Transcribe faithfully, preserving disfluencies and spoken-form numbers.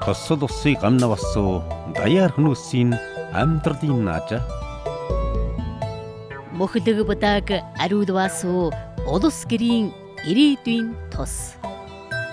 Тосол усыг гамнавасуу даяар хөнөөсийн амьдралын наажа. Мөхлөг будааг ариудваасуу улс гэрийн ирээдүйн тус.